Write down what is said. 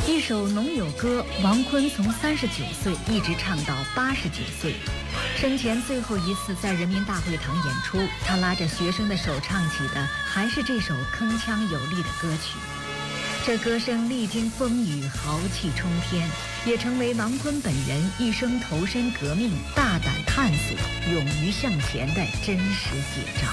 一首农友歌，王昆从39岁一直唱到89岁。生前最后一次在人民大会堂演出，他拉着学生的手唱起的还是这首铿锵有力的歌曲。这歌声历经风雨，豪气冲天，也成为王昆本人一生投身革命、大胆探索、勇于向前的真实写照。